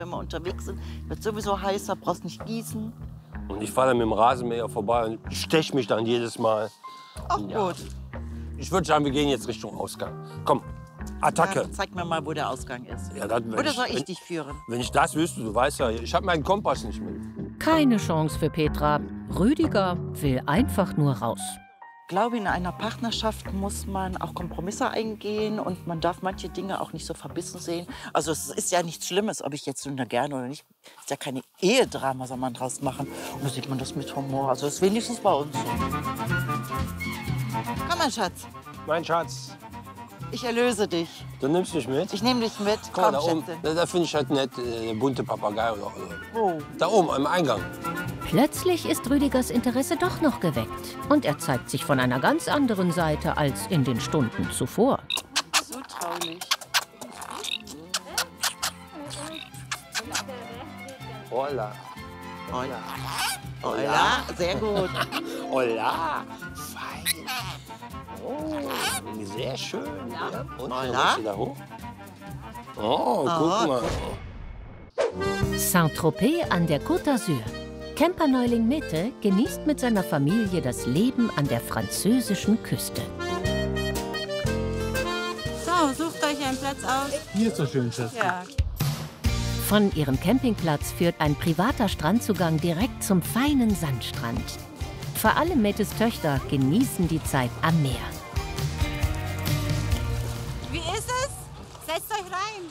Wenn wir unterwegs sind, wird sowieso heißer, brauchst nicht gießen. Und ich fahre dann mit dem Rasenmäher vorbei und steche mich dann jedes Mal. Ach gut. Ich würde sagen, wir gehen jetzt Richtung Ausgang. Komm, Attacke. Ja, zeig mir mal, wo der Ausgang ist. Ja, das, Oder soll ich dich führen? Wenn ich das wüsste, du weißt ja, ich habe meinen Kompass nicht mit. Keine Chance für Petra. Rüdiger will einfach nur raus. Ich glaube, in einer Partnerschaft muss man auch Kompromisse eingehen und man darf manche Dinge auch nicht so verbissen sehen. Also es ist ja nichts Schlimmes, ob ich jetzt so gerne oder nicht. Es ist ja keine Ehedrama, soll man draus machen. Und da sieht man das mit Humor. Also das ist wenigstens bei uns so. Komm mal, Schatz. Mein Schatz, Ich erlöse dich. du nimmst mich mit? Ich nehme dich mit. Guck mal, Komm, da oben, Schätzchen. da finde ich halt nett, der bunte Papagei oder. Oh. Da oben, am Eingang. Plötzlich ist Rüdigers Interesse doch noch geweckt. Und er zeigt sich von einer ganz anderen Seite als in den Stunden zuvor. So traulich. Hola. Hola. Hola. Sehr gut. Hola. Fein. Oh, sehr schön. Ja. Und, Hola. kommst du da hoch? Oh, guck mal. Saint-Tropez an der Côte d'Azur. Camperneuling Mette genießt mit seiner Familie das Leben an der französischen Küste. So, sucht euch einen Platz aus. Hier ist so schön, Schatz. Ja. Von ihrem Campingplatz führt ein privater Strandzugang direkt zum feinen Sandstrand. Vor allem Mettes Töchter genießen die Zeit am Meer. Wie ist es? Setzt euch rein.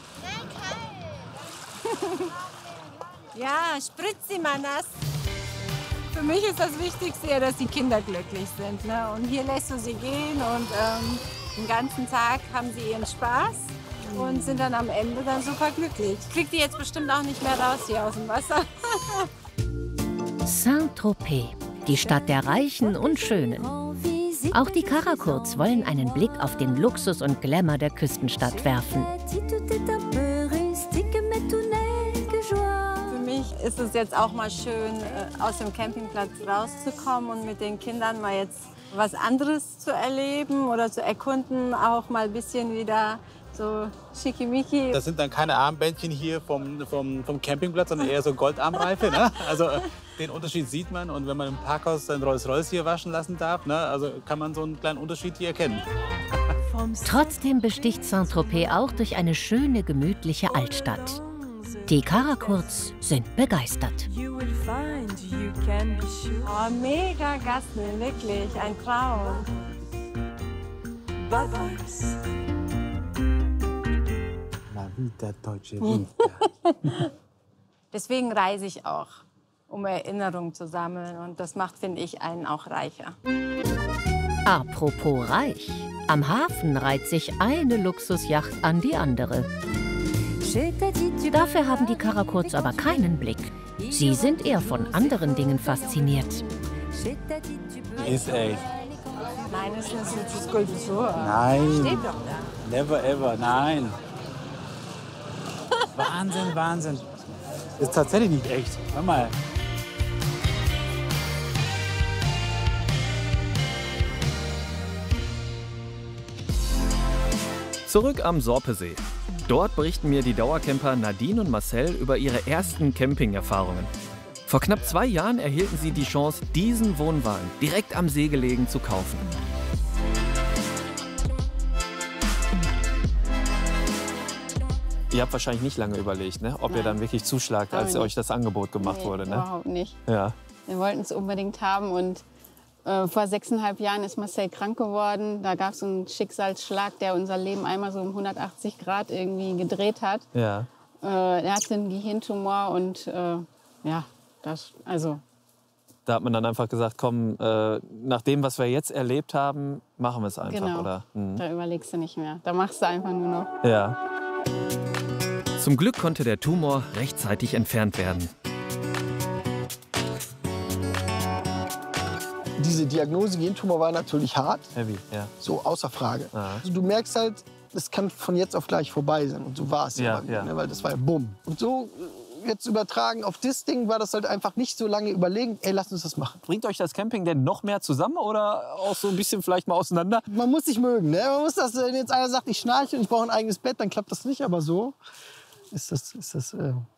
Nein, kalt. Ja, spritzt sie mal nass. Für mich ist das Wichtigste ja, dass die Kinder glücklich sind. Ne? Und hier lässt du sie gehen und den ganzen Tag haben sie ihren Spaß und sind dann am Ende dann super glücklich. Ich krieg die jetzt bestimmt auch nicht mehr raus hier aus dem Wasser. Saint-Tropez, die Stadt der Reichen und Schönen. Auch die Karakurz wollen einen Blick auf den Luxus und Glamour der Küstenstadt werfen. Für mich ist es jetzt auch mal schön, aus dem Campingplatz rauszukommen und mit den Kindern mal jetzt was anderes zu erleben oder zu erkunden, auch mal ein bisschen wieder so schickimicki. Das sind dann keine Armbändchen hier vom Campingplatz, sondern eher so Goldarmreife. Ne? Also den Unterschied sieht man. Und wenn man im Parkhaus sein Rolls-Royce hier waschen lassen darf, ne, also kann man so einen kleinen Unterschied hier erkennen. Trotzdem besticht Saint-Tropez auch durch eine schöne, gemütliche Altstadt. Die Karakurz sind begeistert. Oh, mega Gassen, wirklich, ein Traum. La vida deutsche Vita. Deswegen reise ich auch, um Erinnerungen zu sammeln. Und das macht, finde ich, einen auch reicher. Apropos reich. Am Hafen reiht sich eine Luxusjacht an die andere. Dafür haben die Karakurz aber keinen Blick. Sie sind eher von anderen Dingen fasziniert. Ist echt. Nein, es ist eine Skulptur. Nein. Steht doch da. Never ever, nein. Wahnsinn, Wahnsinn. Ist tatsächlich nicht echt. Hör mal. Zurück am Sorpesee. Dort berichten mir die Dauercamper Nadine und Marcel über ihre ersten Camping-Erfahrungen. Vor knapp 2 Jahren erhielten sie die Chance, diesen Wohnwagen direkt am See gelegen zu kaufen. Ihr habt wahrscheinlich nicht lange überlegt, ne? Ob ihr dann wirklich zuschlagt, als euch das Angebot gemacht wurde. Ne? Überhaupt nicht. Ja. Wir wollten es unbedingt haben und vor 6,5 Jahren ist Marcel krank geworden. Da gab es einen Schicksalsschlag, der unser Leben einmal so um 180 Grad irgendwie gedreht hat. Ja. Er hatte einen Gehirntumor und ja, Da hat man dann einfach gesagt, komm, nach dem, was wir jetzt erlebt haben, machen wir es einfach, genau, oder? Mhm. Da überlegst du nicht mehr. Da machst du einfach nur noch. Ja. Zum Glück konnte der Tumor rechtzeitig entfernt werden. Diese Diagnose Gentumor war natürlich hart, Heavy, ja. so außer Frage. Aha. Also du merkst halt, es kann von jetzt auf gleich vorbei sein. Und so war es Ja, ja, wieder, ja. ne? Weil das war ja bumm. Und so jetzt übertragen auf das Ding war das halt einfach nicht so lange überlegen, ey, lass uns das machen. Bringt euch das Camping denn noch mehr zusammen oder auch so ein bisschen vielleicht mal auseinander? Man muss sich mögen, ne? Man muss das, wenn jetzt einer sagt, ich schnarche und ich brauche ein eigenes Bett, dann klappt das nicht, aber so ist das